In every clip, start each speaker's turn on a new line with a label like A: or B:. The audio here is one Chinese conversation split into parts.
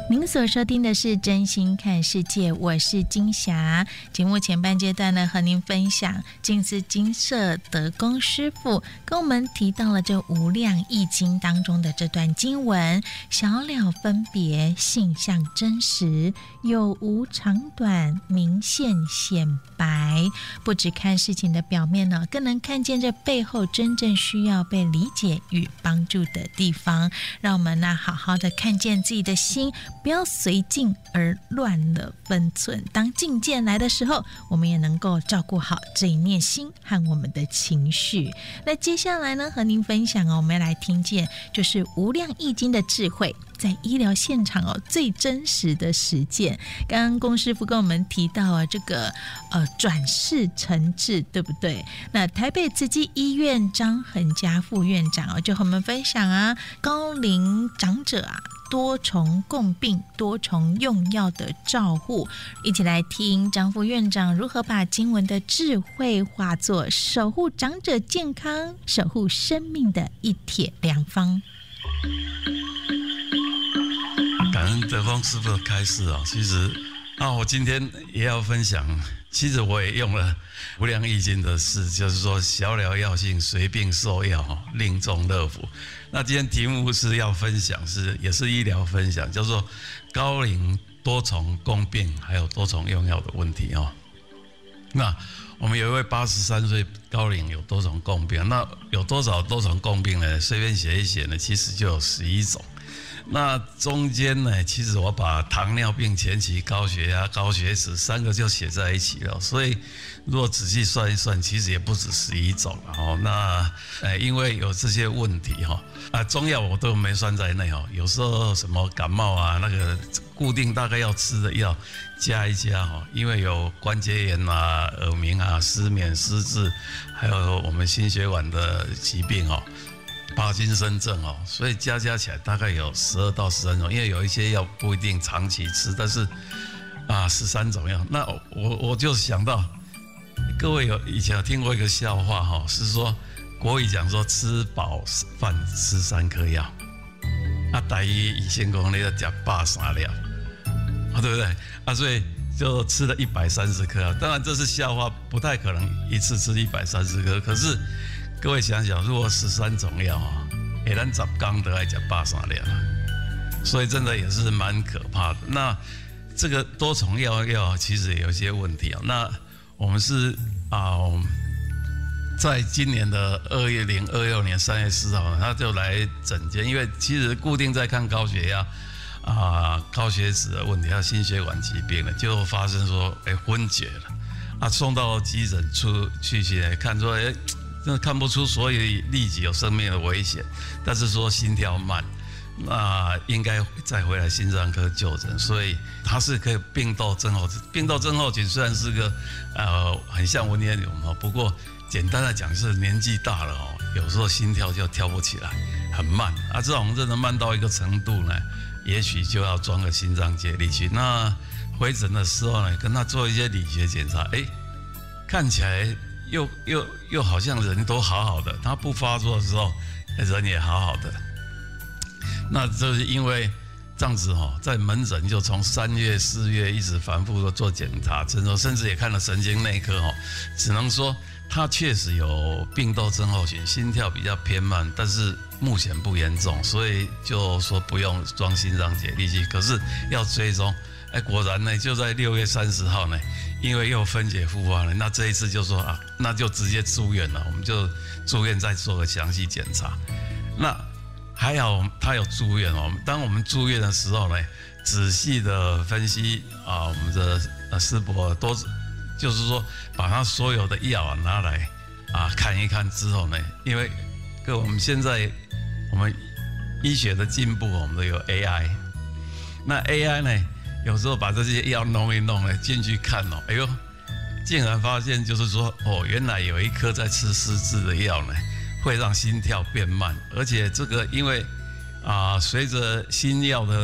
A: 您所收听的是真心看世界，我是金霞。节目前半阶段呢，和您分享净思精舍德公师父跟我们提到了这无量易经当中的这段经文，小了分别，性相真实，有无长短，明现显白。不只看事情的表面呢，更能看见这背后真正需要被理解与帮助的地方，让我们好好的看见自己的心，不要随境而乱了分寸。当境界来的时候，我们也能够照顾好这一念心和我们的情绪。那接下来呢，和您分享我们要来听见就是无量易经的智慧在医疗现场最真实的实践。刚刚龚师傅跟我们提到这个转世成智，对不对？那台北慈济医院张恒嘉副院长就和我们分享高龄长者多重共病、多重用药的照护，一起来听张副院长如何把经文的智慧化作守护长者健康、守护生命的一帖良方。
B: 感恩德光师父的开示其实我今天也要分享，其实我也用了无量易经的事，就是说小了药性，随病受药，令众乐福。那今天题目是要分享也是医疗分享，叫做高龄多重共病还有多重用药的问题那我们有一位83岁高龄有多重共病，那有多少多重共病呢？随便写一写呢，其实就有11种。那中间呢，其实我把糖尿病、前期高血压、高血脂3个就写在一起了，所以如果仔细算一算，其实也不止11种那因为有这些问题中药我都没算在内有时候什么感冒那个固定大概要吃的药加一加因为有关节炎耳鸣失眠、失智，还有我们心血管的疾病帕金森症所以加起来大概有12到13种，因为有一些药不一定长期吃，但是13种药。那我就想到，各位以前有听过一个笑话是说国语讲说吃饱饭吃3颗药，台语以前讲你要吃130粒，对不对？所以就吃了130颗药。当然这是笑话，不太可能一次吃130颗，可是各位想想，如果13种药咱10天都要吃130粒，所以真的也是蛮可怕的。那这个多重药其实也有一些问题那我们是在今年的2026年3月4号他就来诊间，因为其实固定在看高血压高血脂的问题，还有心血管疾病了，就发生说昏厥了送到急诊去看说真的看不出，所以立即有生命的危险，但是说心跳慢，那应该再回来心脏科就诊，所以他是可以病窦症候群。病窦症候群虽然是个很像文言文不过简单的讲是年纪大了有时候心跳就跳不起来，很慢这种真的慢到一个程度呢，也许就要装个心脏接力器。那回诊的时候呢，跟他做一些理学检查，看起来又好像人都好好的，他不发作的时候人也好好的。那就是因为这样子在门诊就从3月4月一直反复的做检查诊所，甚至也看了神经内科只能说他确实有病窦症候群，心跳比较偏慢，但是目前不严重，所以就说不用装心脏解离器，可是要追踪。果然呢，就在6月30号呢，因为又分解复发了，那这一次就说那就直接住院了，我们就住院再做个详细检查。那还好他有住院当我们住院的时候呢，仔细的分析我们的师伯就是说把他所有的药拿来看一看之后呢，因为我们现在我们医学的进步，我们都有 AI， 那 AI 呢有时候把这些药弄一弄呢进去看竟然发现就是说原来有一颗在吃失智的药呢会让心跳变慢，而且这个因为随着新药的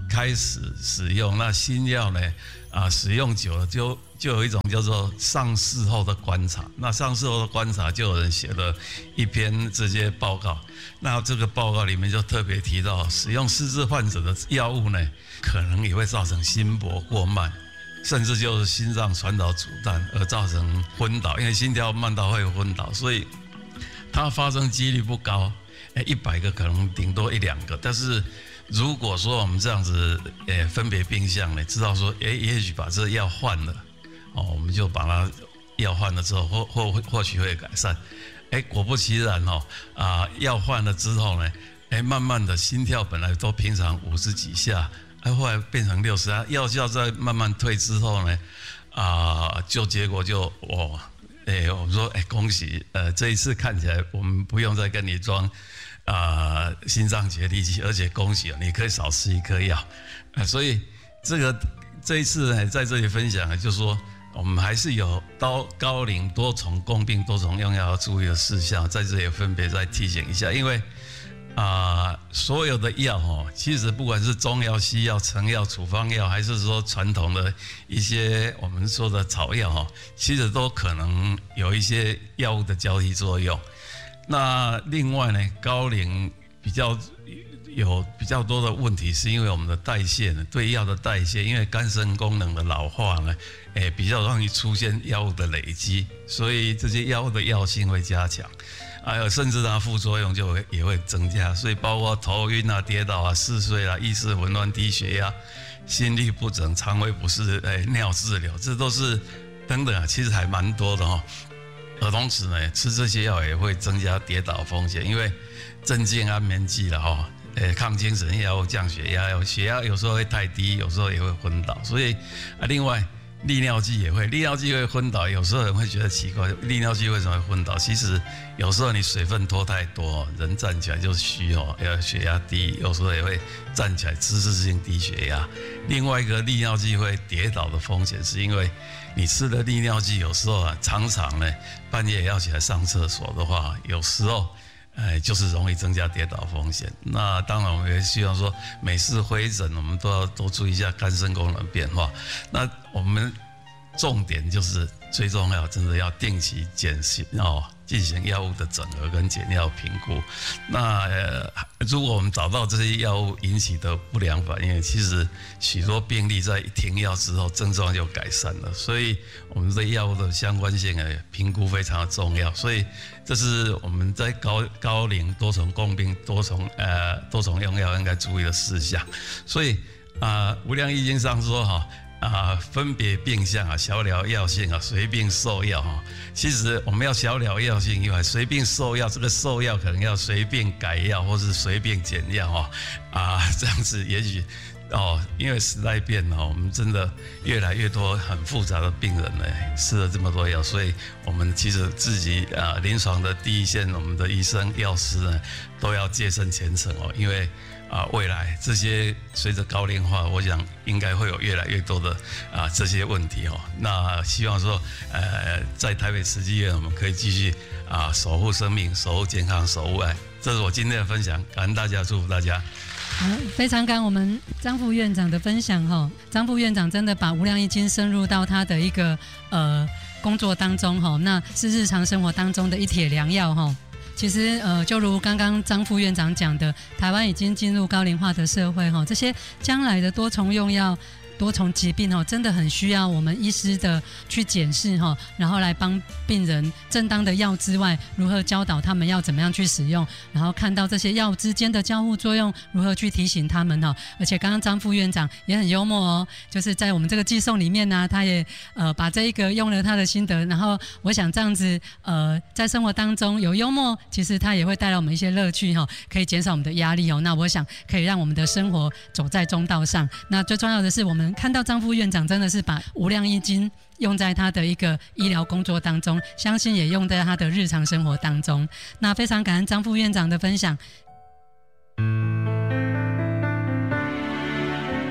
B: 开始使用，那新药呢使用久了就有一种叫做上市后的观察。那上市后的观察就有人写了一篇这些报告，那这个报告里面就特别提到，使用失智患者的药物呢，可能也会造成心搏过慢，甚至就是心脏传导阻断而造成昏倒，因为心跳慢到会昏倒，所以它发生几率不高，100个可能顶多1-2个。但是如果说我们这样子分别病项呢，知道说也许把这个药换了我们就把它药换了之后或许会改善。果不其然药换了之后呢，慢慢的心跳本来都平常50几下，后来变成60下，药效在慢慢退之后呢，结果就我们说恭喜，这一次看起来我们不用再跟你装心脏节律器，而且恭喜你可以少吃1颗药，所以这一次呢，在这里分享就是说，我们还是有高龄多重共病多重用药要注意的事项，在这里分别再提醒一下。因为所有的药其实不管是中药、西药、成药、处方药，还是说传统的一些我们说的草药其实都可能有一些药物的交替作用。那另外呢，高龄有比较多的问题，是因为我们的代谢呢，对药的代谢，因为肝肾功能的老化呢，比较容易出现药物的累积，所以这些药物的药性会加强，还有甚至它副作用也会增加，所以包括头晕跌倒嗜睡意识混乱、低血压、心律不整、肠胃不适、尿滞留，这都是等等其实还蛮多的而同时呢，吃这些药也会增加跌倒风险，因为镇静安眠剂了抗精神药、降血压，血压有时候会太低，有时候也会昏倒，所以另外利尿剂也会，利尿剂会昏倒。有时候人会觉得奇怪，利尿剂为什么会昏倒？其实有时候你水分脱太多，人站起来就虚血压低，有时候也会站起来姿势性低血压。另外一个利尿剂会跌倒的风险，是因为你吃的利尿剂有时候常常呢半夜要起来上厕所的话，有时候就是容易增加跌倒风险。那当然我们也希望说每次回诊我们都要多注意一下肝肾功能变化。那我们重点就是最重要，真的要定期检视进行药物的整合跟检药评估。那如果我们找到这些药物引起的不良反应，其实许多病例在停药之后症状就改善了。所以我们对药物的相关性评估非常的重要。所以这是我们在高龄多重共病多重用药应该注意的事项。所以无量易经上说分别病项小了药性随病受药其实我们要小了药性以外，随病受药，这个受药可能要随病改药或是随病减药这样子也许因为时代变了，我们真的越来越多很复杂的病人呢，吃了这么多药，所以我们其实自己临床的第一线，我们的医生药师呢都要戒慎虔诚因为未来这些随着高龄化，我想应该会有越来越多的这些问题那希望说在台北慈济医院我们可以继续守护生命、守护健康、守护爱。这是我今天的分享，感恩大家，祝福大家。
C: 好，非常感恩我们张副院长的分享张副院长真的把无量易经深入到他的一个工作当中那是日常生活当中的一帖良药其实就如刚刚张副院长讲的，台湾已经进入高龄化的社会这些将来的多重用药、多重疾病真的很需要我们医师的去检视然后来帮病人正当的药之外，如何教导他们要怎么样去使用，然后看到这些药之间的交互作用，如何去提醒他们而且刚刚张副院长也很幽默就是在我们这个寄送里面呢，他也把这一个用了他的心得，然后我想这样子在生活当中有幽默，其实他也会带来我们一些乐趣可以减少我们的压力那我想可以让我们的生活走在中道上。那最重要的是我们看到张副院长真的是把无量易经用在他的一个医疗工作当中，相信也用在他的日常生活当中。那非常感恩张副院长的分享。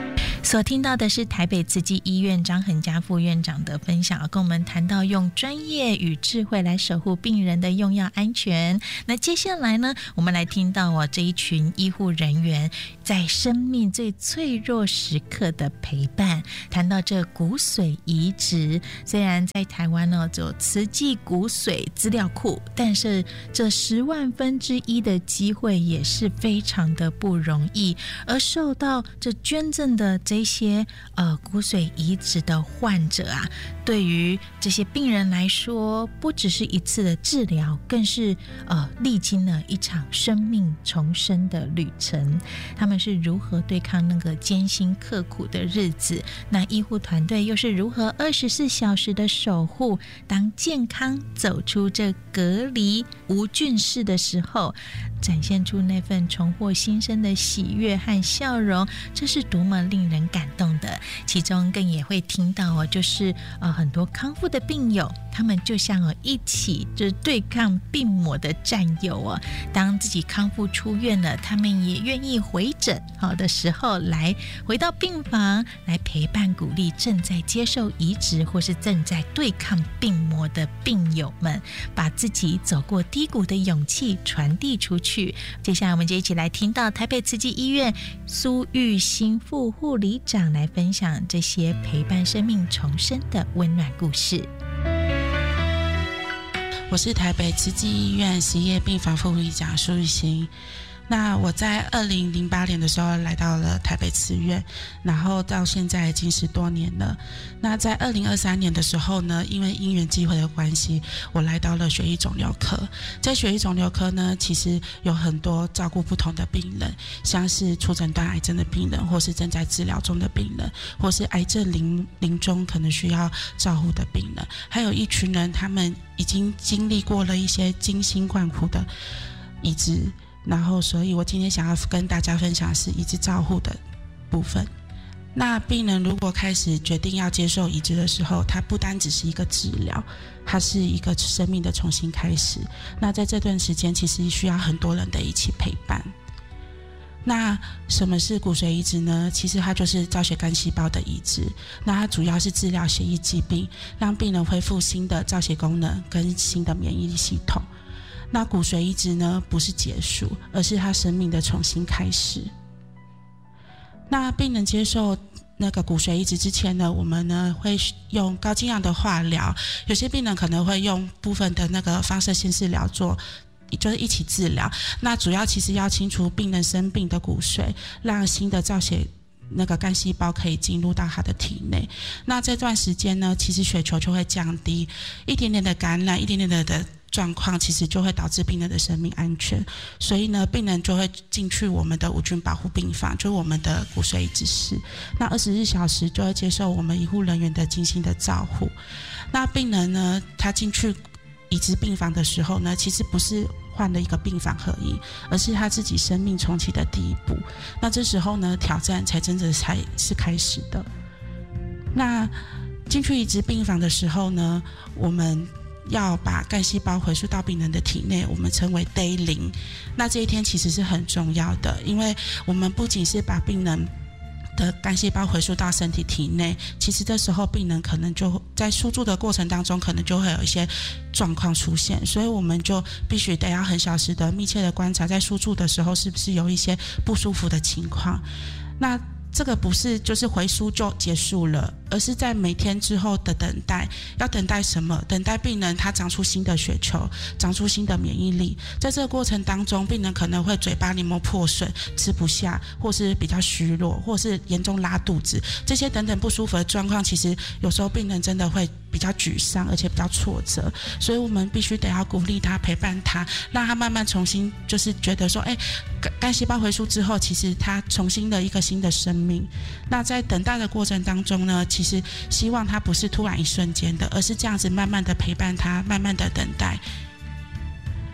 A: 所听到的是台北慈济医院张恒嘉副院长的分享，跟我们谈到用专业与智慧来守护病人的用药安全。那接下来呢，我们来听到这一群医护人员在生命最脆弱时刻的陪伴。谈到这骨髓移植，虽然在台湾只有慈济骨髓资料库，但是这10万分之一的机会也是非常的不容易，而受到这捐赠的这些骨髓移植的患者啊，对于这些病人来说，不只是一次的治疗，更是历经了一场生命重生的旅程。他们是如何对抗那个艰辛刻苦的日子？那医护团队又是如何24小时的守护？当健康走出这隔离无菌室的时候，展现出那份重获新生的喜悦和笑容，这是多么令人感动的。其中更也会听到就是很多康复的病友，他们就像一起就是对抗病魔的战友当自己康复出院了，他们也愿意回诊的时候来回到病房来陪伴鼓励正在接受移植或是正在对抗病魔的病友们，把自己走过低谷的勇气传递出去。接下来我们就一起来听到台北慈济医院苏玉新副护理长来分享这些陪伴生命重生的温暖故事。
D: 我是台北慈济医院实业病房副护理长苏玉新。那我在2008年的时候来到了台北慈院，然后到现在已经10多年了。那在2023年的时候呢，因为因缘际会的关系，我来到了血液肿瘤科。在血液肿瘤科呢，其实有很多照顾不同的病人，像是初诊断癌症的病人，或是正在治疗中的病人，或是癌症临终可能需要照护的病人，还有一群人他们已经经历过了一些精心灌苦的移植。然后所以我今天想要跟大家分享的是移植照护的部分。那病人如果开始决定要接受移植的时候，它不单只是一个治疗，它是一个生命的重新开始。那在这段时间其实需要很多人的一起陪伴。那什么是骨髓移植呢？其实它就是造血干细胞的移植。那它主要是治疗血液疾病，让病人恢复新的造血功能跟新的免疫力系统。那骨髓移植呢，不是结束，而是他生命的重新开始。那病人接受那个骨髓移植之前呢，我们呢会用高剂量的化疗，有些病人可能会用部分的那个放射线治疗做，就是一起治疗。那主要其实要清除病人生病的骨髓，让新的造血那个干细胞可以进入到他的体内。那这段时间呢，其实血球就会降低，一点点的感染，一点点的状况其实就会导致病人的生命安全，所以呢，病人就会进去我们的无菌保护病房，就是我们的骨髓移植室。那24小时就会接受我们医护人员的精心的照护。那病人呢，他进去移植病房的时候呢，其实不是换了一个病房而已，而是他自己生命重启的第一步。那这时候呢，挑战才真的才是开始的。那进去移植病房的时候呢，我们要把干细胞回输到病人的体内，我们称为 Day 0。那这一天其实是很重要的，因为我们不仅是把病人的干细胞回输到身体体内，其实这时候病人可能就在输注的过程当中，可能就会有一些状况出现，所以我们就必须得要很小时的密切的观察，在输注的时候是不是有一些不舒服的情况。那这个不是就是回输就结束了，而是在每天之后的等待。要等待什么？等待病人他长出新的血球，长出新的免疫力。在这个过程当中，病人可能会嘴巴黏膜破损，吃不下，或是比较虚弱，或是严重拉肚子，这些等等不舒服的状况，其实有时候病人真的会比较沮丧，而且比较挫折。所以我们必须得要鼓励他，陪伴他，让他慢慢重新就是觉得说，干细胞回输之后，其实他重新的一个新的生命。那在等待的过程当中呢，其实希望他不是突然一瞬间的，而是这样子慢慢的陪伴他，慢慢的等待。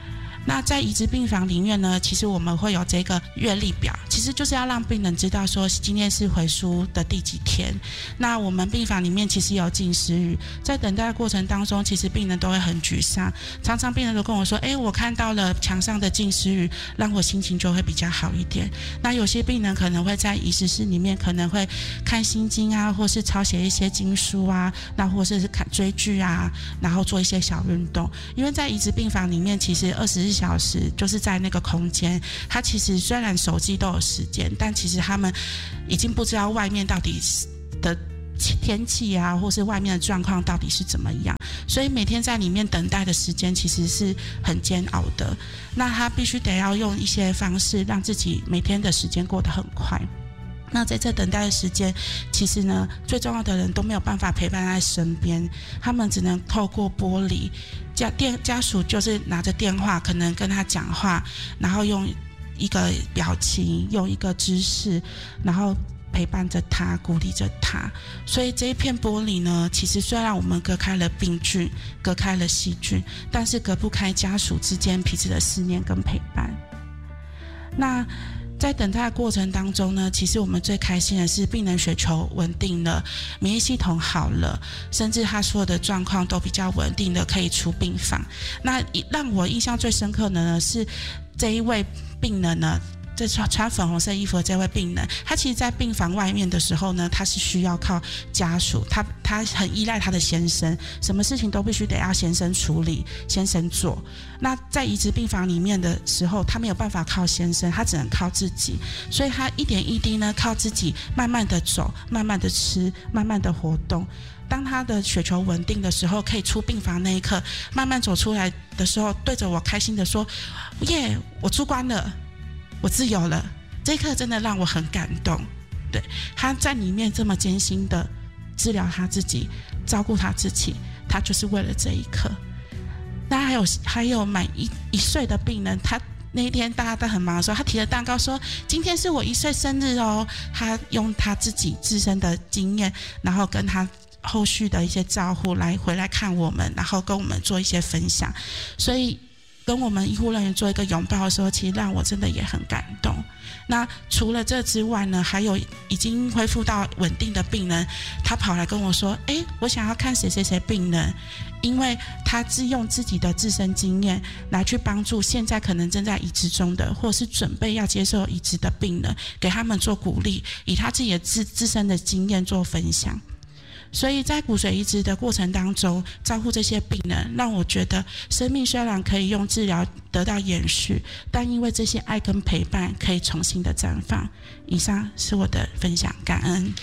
D: 那在移植病房里面呢，其实我们会有这个月历表，其实就是要让病人知道说今天是回输的第几天。那我们病房里面其实有进食语，在等待的过程当中，其实病人都会很沮丧，常常病人都跟我说，我看到了墙上的进食语，让我心情就会比较好一点。那有些病人可能会在移植室里面可能会看心经啊，或是抄写一些经书啊，那或是看追剧啊，然后做一些小运动。因为在移植病房里面，其实24小时就是在那个空间，它其实虽然手机都有时间，但其实他们已经不知道外面到底的天气啊，或是外面的状况到底是怎么样，所以每天在里面等待的时间其实是很煎熬的。那他必须得要用一些方式让自己每天的时间过得很快。那在这等待的时间，其实呢，最重要的人都没有办法陪伴在身边，他们只能透过玻璃，家属就是拿着电话，可能跟他讲话，然后用一个表情，用一个姿势，然后陪伴着他，鼓励着他。所以这一片玻璃呢，其实虽然我们隔开了病菌，隔开了细菌，但是隔不开家属之间彼此的思念跟陪伴。那在等待的过程当中呢，其实我们最开心的是病人血球稳定了，免疫系统好了，甚至他所有的状况都比较稳定的可以出病房。那让我印象最深刻的呢，是这一位病人呢，这穿粉红色衣服的这位病人，他其实在病房外面的时候呢，他是需要靠家属，他很依赖他的先生，什么事情都必须得要先生处理，先生做。那在移植病房里面的时候，他没有办法靠先生，他只能靠自己，所以他一点一滴呢，靠自己慢慢的走，慢慢的吃，慢慢的活动。当他的血球稳定的时候，可以出病房那一刻，慢慢走出来的时候，对着我开心的说：“耶，我出关了。”我自由了，这一刻真的让我很感动。对，他在里面这么艰辛的治疗他自己，照顾他自己，他就是为了这一刻。那还有满一岁的病人，他那一天大家都很忙的时候，他提了蛋糕说：“今天是我1岁生日哦。”他用他自己自身的经验，然后跟他后续的一些照护回来看我们，然后跟我们做一些分享，所以跟我们医护人员做一个拥抱的时候，其实让我真的也很感动。那除了这之外呢，还有已经恢复到稳定的病人，他跑来跟我说：“我想要看谁谁谁病人，因为他是用自己的自身经验来去帮助现在可能正在移植中的，或是准备要接受移植的病人，给他们做鼓励，以他自己的自身的经验做分享。”所以在骨髓移植的过程当中，照顾这些病人，让我觉得生命虽然可以用治疗得到延续，但因为这些爱跟陪伴，可以重新的绽放。以上是我的分享，感恩。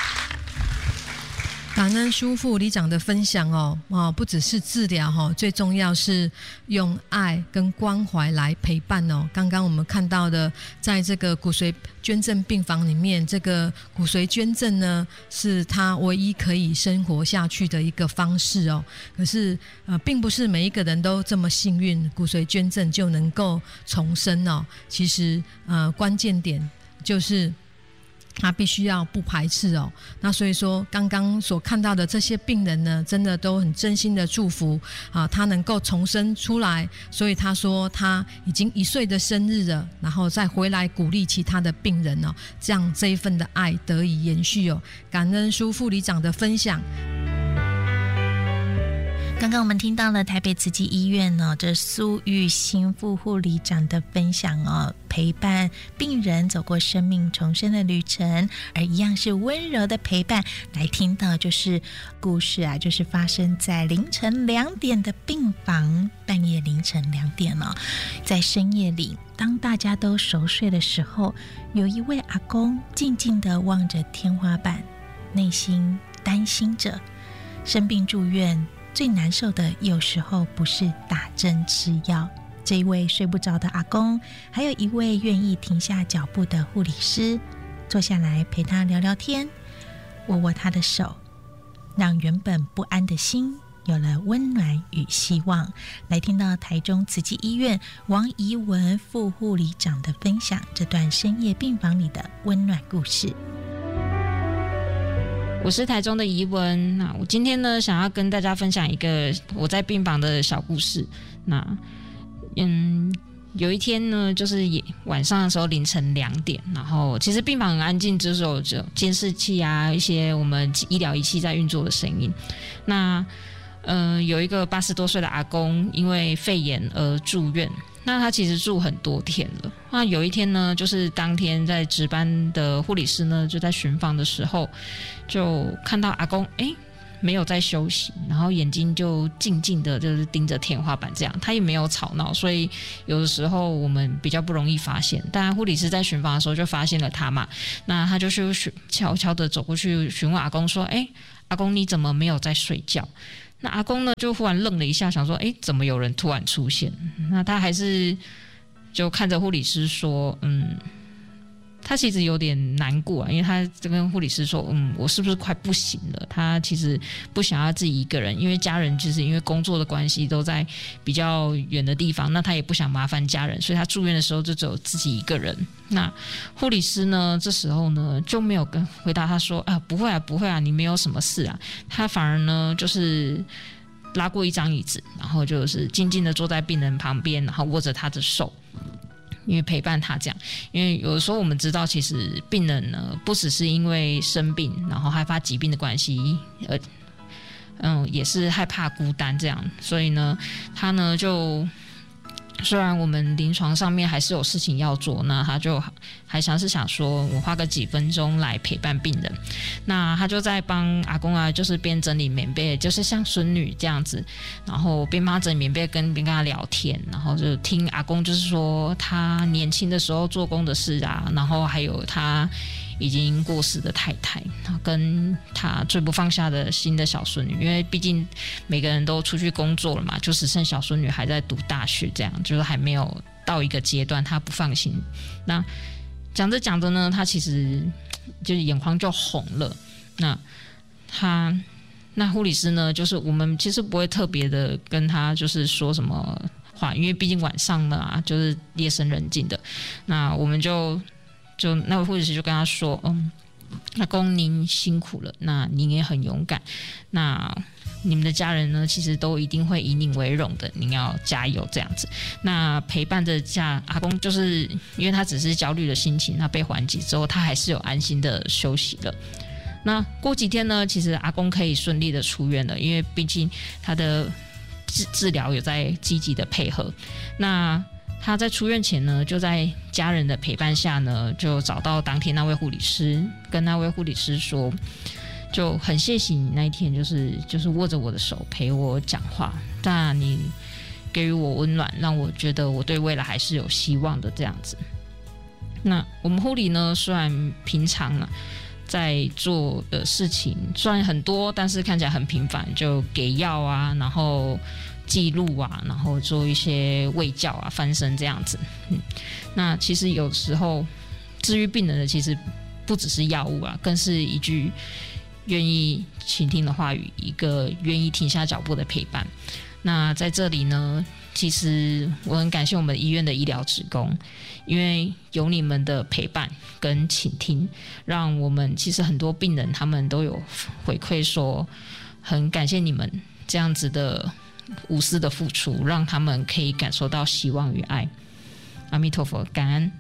E: 感恩苏副理长的分享不只是治疗最重要是用爱跟关怀来陪伴刚刚我们看到的，在这个骨髓捐赠病房里面，这个骨髓捐赠呢，是他唯一可以生活下去的一个方式可是并不是每一个人都这么幸运，骨髓捐赠就能够重生其实关键点就是他必须要不排斥那所以说刚刚所看到的这些病人呢，真的都很真心的祝福他能够重生出来。所以他说他已经1岁的生日了，然后再回来鼓励其他的病人这样这一份的爱得以延续感恩苏副理长的分享。
A: 刚刚我们听到了台北慈济医院这苏玉新副护理长的分享陪伴病人走过生命重生的旅程，而一样是温柔的陪伴。来听到就是故事就是发生在凌晨2点的病房，半夜凌晨2点在深夜里，当大家都熟睡的时候，有一位阿公静静地望着天花板，内心担心着。生病住院最难受的有时候不是打针吃药，这一位睡不着的阿公，还有一位愿意停下脚步的护理师，坐下来陪他聊聊天，握握他的手，让原本不安的心有了温暖与希望。来听到台中慈济医院王怡文副护理长的分享，这段深夜病房里的温暖故事。
F: 我是台中的怡文，那我今天呢，想要跟大家分享一个我在病房的小故事。那有一天呢，就是晚上的时候凌晨2点，然后其实病房很安静，只有监视器啊，一些我们医疗仪器在运作的声音。那有一个80多岁的阿公因为肺炎而住院，那他其实住很多天了。那有一天呢，就是当天在值班的护理师呢，就在巡房的时候，就看到阿公没有在休息，然后眼睛就静静的就是盯着天花板这样，他也没有吵闹，所以有的时候我们比较不容易发现。但护理师在巡房的时候就发现了他嘛，那他就去悄悄的走过去询问阿公说：“阿公你怎么没有在睡觉？”那阿公呢就忽然愣了一下，想说：“怎么有人突然出现？”那他还是就看着护理师说：“他其实有点难过啊，因为他就跟护理师说，我是不是快不行了？他其实不想要自己一个人，因为家人就是因为工作的关系都在比较远的地方，那他也不想麻烦家人，所以他住院的时候就只有自己一个人。那护理师呢，这时候呢就没有回答他说不会啊，不会啊，你没有什么事啊。他反而呢就是拉过一张椅子，然后就是静静的坐在病人旁边，然后握着他的手。因为陪伴他这样，因为有的时候我们知道，其实病人呢不只是因为生病，然后害怕疾病的关系，也是害怕孤单这样，所以呢，他呢就虽然我们临床上面还是有事情要做，那他就还想说我花个几分钟来陪伴病人。那他就在帮阿公啊，就是边整理棉被，就是像孙女这样子，然后边帮他整理棉被，边跟他聊天，然后就听阿公就是说他年轻的时候做工的事啊，然后还有他已经过世的太太，跟他最不放下的新的小孙女，因为毕竟每个人都出去工作了嘛，就只剩小孙女还在读大学，这样就是还没有到一个阶段，他不放心。那讲着讲着呢，他其实就是眼眶就红了。那护理师呢，就是我们其实不会特别的跟他就是说什么话，因为毕竟晚上了就是夜深人静的。那我们就那位护理师就跟他说：“阿公您辛苦了，那您也很勇敢，那你们的家人呢，其实都一定会以您为荣的，您要加油这样子。那陪伴着阿公，就是因为他只是焦虑的心情，他被缓解之后，他还是有安心的休息了。那过几天呢，其实阿公可以顺利的出院了，因为毕竟他的治疗有在积极的配合。那他在出院前呢，就在家人的陪伴下呢，就找到当天那位护理师，跟那位护理师说，就很谢谢你那一天就是握着我的手陪我讲话，但你给予我温暖，让我觉得我对未来还是有希望的这样子。那我们护理呢，虽然平常在做的事情虽然很多，但是看起来很平凡，就给药啊，然后记录啊，然后做一些卫教啊、翻身这样子。那其实有时候治愈病人的其实不只是药物啊，更是一句愿意倾听的话语，一个愿意停下脚步的陪伴。那在这里呢，其实我很感谢我们医院的医疗职工，因为有你们的陪伴跟倾听，让我们其实很多病人他们都有回馈说，很感谢你们这样子的无私的付出，让他们可以感受到希望与爱。阿弥陀佛，感恩。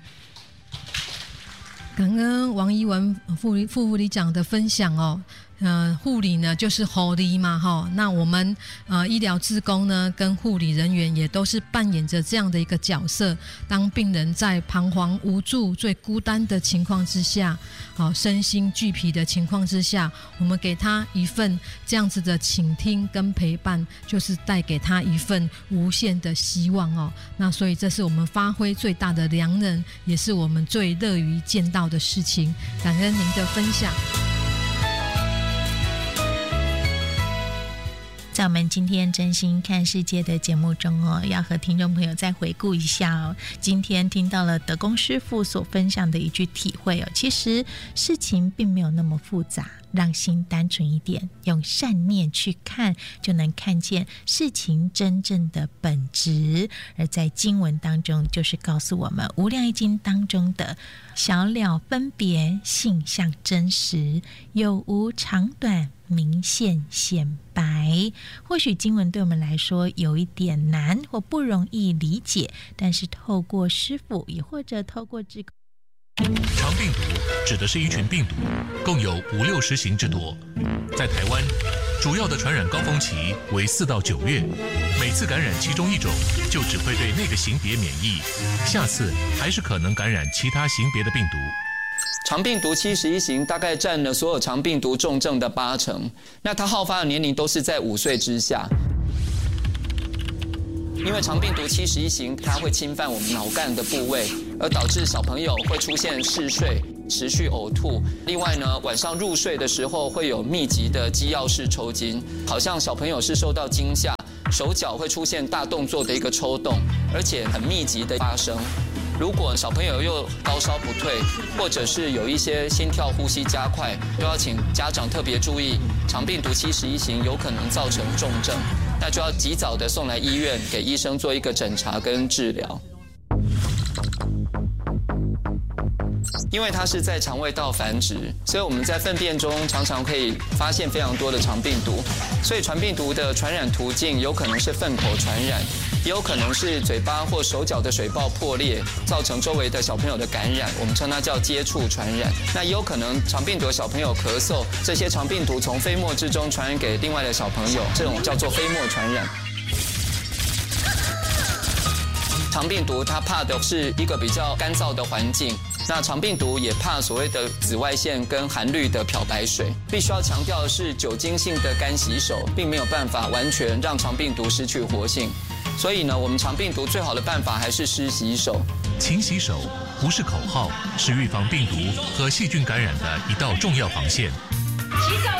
E: 感恩王怡文副护理长的分享哦。护理呢就是护理嘛那我们医疗志工呢跟护理人员也都是扮演着这样的一个角色，当病人在彷徨无助最孤单的情况之下身心俱疲的情况之下，我们给他一份这样子的倾听跟陪伴，就是带给他一份无限的希望那所以这是我们发挥最大的良能，也是我们最乐于见到的事情。感恩您的分享。
A: 在我们今天真心看世界的节目中要和听众朋友再回顾一下今天听到了德公师父所分享的一句体会其实事情并没有那么复杂， 让心单纯一点，用善念去看，就能看见事情真正的本质。而在经文当中，就是告诉我们无量易经当中的小了分别，性相真实，有无长短，明现显白。或许经文对我们来说有一点难或不容易理解，但是透过师父，也或者透过这个
G: 肠病毒指的是一群病毒，共有50-60型之多。在台湾，主要的传染高峰期为4到9月，每次感染其中一种，就只会对那个型别免疫，下次还是可能感染其他型别的病毒。
H: 肠病毒71型大概占了所有肠病毒重症的80%，那它好发的年龄都是在5岁之下。因为肠病毒71型，它会侵犯我们脑干的部位，而导致小朋友会出现嗜睡、持续呕吐。另外呢，晚上入睡的时候会有密集的肌药式抽筋，好像小朋友是受到惊吓，手脚会出现大动作的一个抽动，而且很密集的发生。如果小朋友又高烧不退，或者是有一些心跳、呼吸加快，都要请家长特别注意，肠病毒71型有可能造成重症，那就要及早的送来医院，给医生做一个诊查跟治疗。因为它是在肠胃道繁殖，所以我们在粪便中常常可以发现非常多的肠病毒。所以肠病毒的传染途径有可能是粪口传染，也有可能是嘴巴或手脚的水泡破裂，造成周围的小朋友的感染，我们称它叫接触传染。那也有可能肠病毒的小朋友咳嗽，这些肠病毒从飞沫之中传染给另外的小朋友，这种叫做飞沫传染。肠病毒它怕的是一个比较干燥的环境，那肠病毒也怕所谓的紫外线跟含氯的漂白水。必须要强调的是，酒精性的干洗手并没有办法完全让肠病毒失去活性，所以呢，我们肠病毒最好的办法还是湿洗手。
G: 勤洗手不是口号，是预防病毒和细菌感染的一道重要防线。
I: 洗手